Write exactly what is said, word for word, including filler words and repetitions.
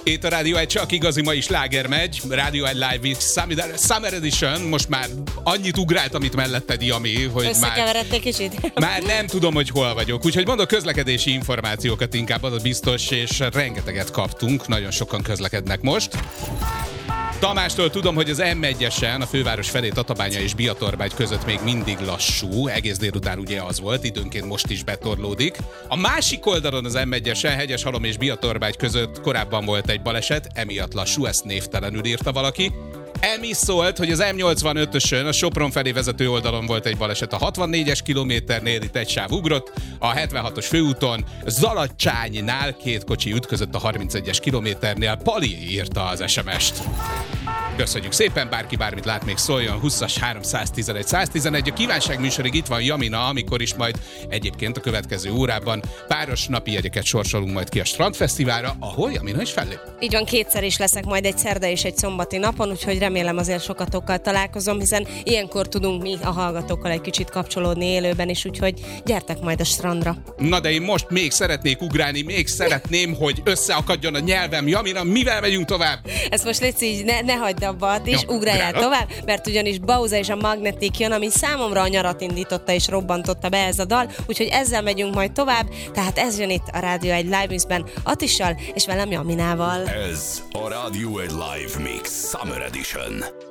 Itt a Rádió egy csak igazi mai sláger megy. Rádió egy Live with Summer Edition. Most már annyit ugrált, amit melletted, Jami, hogy már... Összekeveredtek kicsit. Már nem tudom, hogy hol vagyok. Úgyhogy mondok közlekedési információkat inkább, az a biztos, és rengeteget kaptunk. Nagyon sokan közlekednek most. Tamástól tudom, hogy az em egyesen a főváros felé Tatabánya és Biatorbágy között még mindig lassú. Egész délután ugye az volt, időnként most is betorlódik. A másik oldalon az em egyesen Hegyeshalom és Biatorbágy között korábban volt egy baleset, emiatt lassú, ezt névtelenül írta valaki. Emi szólt, hogy az em nyolcvanötösön a Sopron felé vezető oldalon volt egy baleset a hatvannégyes kilométernél, itt egy sáv ugrott, a hetvenhatos főúton Zalacsánynál két kocsi ütközött a harmincegyes kilométernél. Pali írta az es em est. Köszönjük szépen, bárki bármit lát, még szóljon. Húszas háromszáztizenegy száztizenegy. A kívánság műsorig itt van Jamina, amikor is majd egyébként a következő órában páros napi jegyeket sorsolunk majd ki a Strandfesztiválra, ahol Jamina is fellép. Így van, kétszer is leszek majd egy szerda és egy szombati napon, úgyhogy remélem azért sokatokkal találkozom, hiszen ilyenkor tudunk mi a hallgatókkal egy kicsit kapcsolódni élőben is, úgyhogy gyertek majd a strandra. Na de én most még szeretnék ugrálni, még szeretném, hogy összeakadjon a nyelvem. Jamina, mivel megyünk tovább? Ezt most légy így, ne, ne hagyd abba, és Jó, ugráljál ugrálok. tovább, mert ugyanis Bauza és a Magnetic jön, ami számomra a nyarat indította és robbantotta be ez a dal, úgyhogy ezzel megyünk majd tovább, tehát ez jön itt a Rádió egy Live Mixben Atissal és velem Jaminával. Ez a Rádió egy Live Mix Summer Edition.